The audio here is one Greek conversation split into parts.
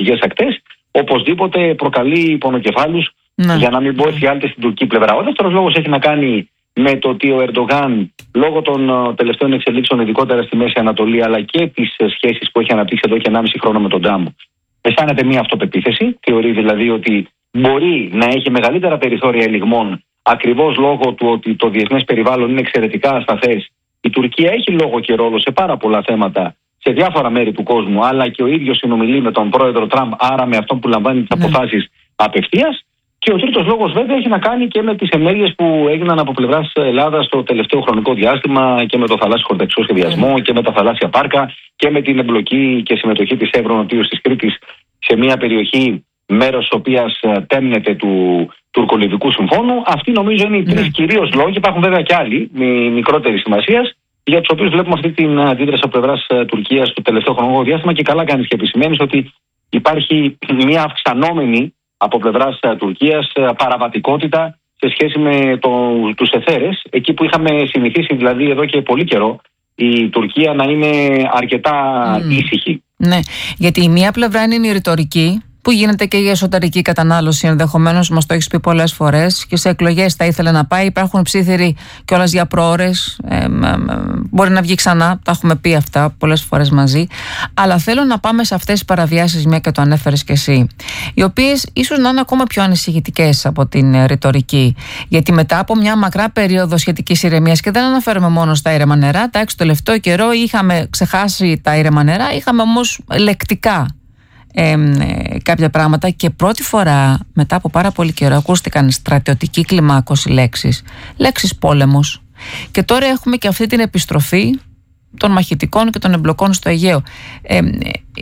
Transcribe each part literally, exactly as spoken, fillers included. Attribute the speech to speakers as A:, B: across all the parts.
A: τουρκικές ακτές, οπωσδήποτε προκαλεί πονοκεφάλους, ναι. για να μην πω εφιάλτες στην τουρκική πλευρά. Ο δεύτερος λόγος έχει να κάνει με το ότι ο Ερντογάν, λόγω των uh, τελευταίων εξελίξεων, ειδικότερα στη Μέση Ανατολή, αλλά και τις uh, σχέσεις που έχει αναπτύξει εδώ και ενάμιση χρόνο με τον Τραμπ, αισθάνεται μια αυτοπεποίθηση. Θεωρεί δηλαδή ότι μπορεί να έχει μεγαλύτερα περιθώρια ελιγμών, ακριβώς λόγω του ότι το διεθνές περιβάλλον είναι εξαιρετικά ασταθές. Η Τουρκία έχει λόγο και ρόλο σε πάρα πολλά θέματα σε διάφορα μέρη του κόσμου, αλλά και ο ίδιος συνομιλεί με τον πρόεδρο Τραμπ, άρα με αυτόν που λαμβάνει τις αποφάσεις απευθείας. Και ο τρίτος λόγος, βέβαια, έχει να κάνει και με τις ενέργειες που έγιναν από πλευράς Ελλάδας το τελευταίο χρονικό διάστημα και με το θαλάσσιο χωροταξικό σχεδιασμό και με τα θαλάσσια πάρκα και με την εμπλοκή και συμμετοχή της Εύρω Νοτίως της Κρήτης σε μια περιοχή, μέρος της οποίας τέμνεται του τουρκο-λιβικού συμφώνου. Αυτοί νομίζω είναι οι τρεις mm. κυρίως λόγοι. Υπάρχουν βέβαια και άλλοι μικρότερη σημασία, για τους οποίους βλέπουμε αυτή την αντίδραση από πλευράς Τουρκίας το τελευταίο χρονικό διάστημα. Και καλά κάνεις και επισημαίνεις ότι υπάρχει μια αυξανόμενη από πλευράς Τουρκίας παραβατικότητα σε σχέση με το, τους εθέρες, εκεί που είχαμε συνηθίσει δηλαδή εδώ και πολύ καιρό η Τουρκία να είναι αρκετά mm. ήσυχη.
B: Ναι, γιατί η μία πλευρά είναι η ρητορική, που γίνεται και η εσωτερική κατανάλωση ενδεχομένως, μας το έχεις πει πολλές φορές, και σε εκλογές θα ήθελε να πάει. Υπάρχουν ψήθυροι κιόλας για προώρες, ε, ε, ε, μπορεί να βγει ξανά, τα έχουμε πει αυτά πολλές φορές μαζί. Αλλά θέλω να πάμε σε αυτές τις παραβιάσεις, μια και το ανέφερες κι εσύ, οι οποίες ίσως να είναι ακόμα πιο ανησυχητικές από την ρητορική. Γιατί μετά από μια μακρά περίοδο σχετικής ηρεμίας, και δεν αναφέρομαι μόνο στα ήρεμα νερά, εντάξει, το τελευταίο καιρό είχαμε ξεχάσει τα ήρεμα νερά, είχαμε όμως λεκτικά Ε, ε, κάποια πράγματα, και πρώτη φορά μετά από πάρα πολύ καιρό ακούστηκαν στρατιωτική κλιμάκωση λέξεις, λέξεις πόλεμος, και τώρα έχουμε και αυτή την επιστροφή των μαχητικών και των εμπλοκών στο Αιγαίο. ε, ε, ε,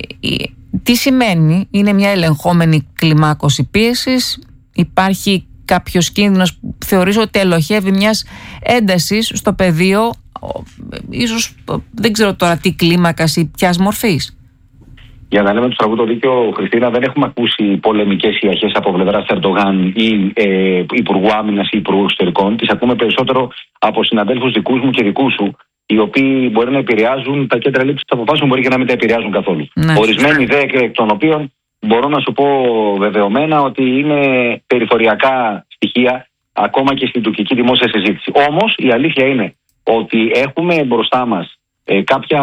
B: τι σημαίνει? Είναι μια ελεγχόμενη κλιμάκωση πίεσης? Υπάρχει κάποιος κίνδυνος που θεωρείς ότι ελοχεύει μιας έντασης στο πεδίο, ίσως δεν ξέρω τώρα τι κλίμακας ή ποιας μορφής?
A: Για να λέμε του τραγού το δίκιο, Χριστίνα, δεν έχουμε ακούσει πολεμικές ιαχές από πλευράς Ερντογάν ή ε, Υπουργού Άμυνας ή Υπουργού Εξωτερικών. Τις ακούμε περισσότερο από συναδέλφους δικούς μου και δικούς σου, οι οποίοι μπορεί να επηρεάζουν τα κέντρα λήψης αποφάσεων, μπορεί και να μην τα επηρεάζουν καθόλου. Ναι. Ορισμένοι δε εκ των οποίων μπορώ να σου πω βεβαιωμένα ότι είναι περιθωριακά στοιχεία ακόμα και στην τουρκική δημόσια συζήτηση. Όμως η αλήθεια είναι ότι έχουμε μπροστά μας ε, κάποια.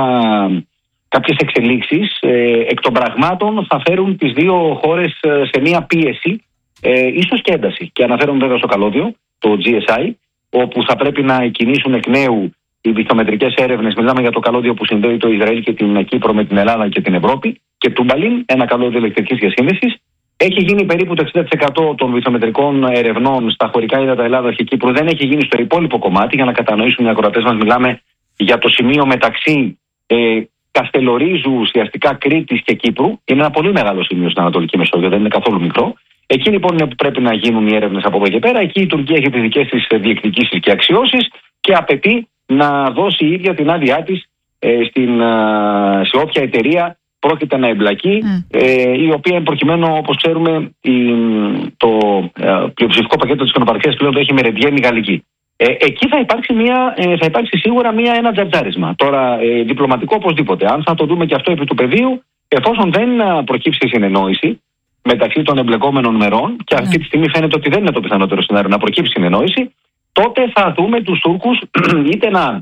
A: Κάποιες εξελίξεις ε, εκ των πραγμάτων θα φέρουν τις δύο χώρες ε, σε μία πίεση, ε, ίσως και ένταση. Και αναφέρομαι βέβαια στο καλώδιο, το τζι ες άι, όπου θα πρέπει να κινήσουν εκ νέου οι βυθομετρικές έρευνες. Μιλάμε για το καλώδιο που συνδέει το Ισραήλ και την Κύπρο με την Ελλάδα και την Ευρώπη, και Τούμπαλιν, ένα καλώδιο ηλεκτρικής διασύνδεσης. Έχει γίνει περίπου το εξήντα τοις εκατό των βυθομετρικών ερευνών στα χωρικά ύδατα Ελλάδας και Κύπρου. Δεν έχει γίνει στο υπόλοιπο κομμάτι. Για να κατανοήσουν οι ακροατές μας, μιλάμε για το σημείο μεταξύ ε, Καστελορίζου, ουσιαστικά Κρήτης και Κύπρου. Είναι ένα πολύ μεγάλο σημείο στην Ανατολική Μεσόγειο, δεν είναι καθόλου μικρό. Εκεί λοιπόν είναι που πρέπει να γίνουν οι έρευνες από εδώ και πέρα. Εκεί η Τουρκία έχει τις δικές της διεκδικήσεις και αξιώσεις και απαιτεί να δώσει η ίδια την άδειά της ε, στην, ε, σε όποια εταιρεία πρόκειται να εμπλακεί, mm. ε, η οποία προκειμένου, όπως ξέρουμε, η, το ε, πλειοψηφικό πακέτο της κοινοπαρξίας πλέον το έχει μερεντιένει γαλλική. Ε, εκεί θα υπάρξει, μια, ε, θα υπάρξει σίγουρα μια, ένα τζατζάρισμα. Τώρα, ε, διπλωματικό οπωσδήποτε. Αν θα το δούμε και αυτό επί του πεδίου, εφόσον δεν προκύψει συνεννόηση μεταξύ των εμπλεκόμενων μερών, και αυτή τη στιγμή φαίνεται ότι δεν είναι το πιθανότερο σενάριο να προκύψει συνεννόηση, τότε θα δούμε τους Τούρκους είτε να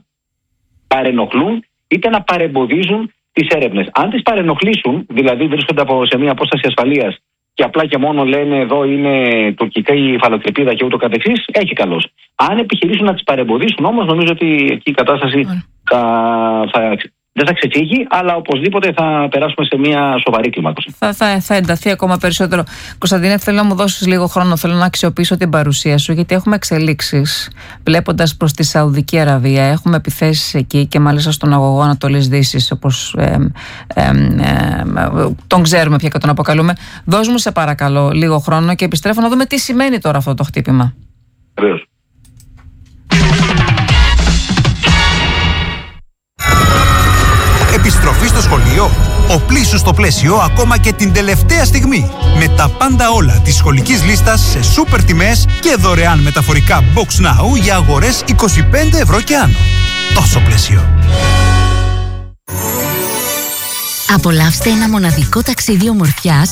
A: παρενοχλούν είτε να παρεμποδίζουν τις έρευνες. Αν τις παρενοχλήσουν, δηλαδή βρίσκονται σε μια απόσταση ασφαλείας και απλά και μόνο λένε εδώ είναι τουρκικά η υφαλοκρηπίδα και ούτω καθεξής, έχει καλώς. Αν επιχειρήσουν να τις παρεμποδίσουν όμως, νομίζω ότι εκεί η κατάσταση θα, θα, δεν θα ξεφύγει, αλλά οπωσδήποτε θα περάσουμε σε μια σοβαρή κλιμάκωση.
B: Θα, θα, θα ενταθεί ακόμα περισσότερο. Κωνσταντίνε, θέλω να μου δώσεις λίγο χρόνο, θέλω να αξιοποιήσω την παρουσία σου, γιατί έχουμε εξελίξεις βλέποντας προς τη Σαουδική Αραβία. Έχουμε επιθέσεις εκεί και μάλιστα στον αγωγό Ανατολής Δύσης, όπως ε, ε, ε, ε, τον ξέρουμε πια και τον αποκαλούμε. Δώσ' μου σε παρακαλώ λίγο χρόνο και επιστρέφω να δούμε τι σημαίνει τώρα αυτό το χτύπημα.
A: Βεβαίως.
C: Επιστροφή στο σχολείο, οπλίσου στο πλαίσιο ακόμα και την τελευταία στιγμή. Με τα πάντα όλα της σχολικής λίστας σε σούπερ τιμές και δωρεάν μεταφορικά Box Now για αγορές είκοσι πέντε ευρώ και άνω. Τόσο πλαίσιο.
D: Απολαύστε ένα μοναδικό ταξίδι ομορφιάς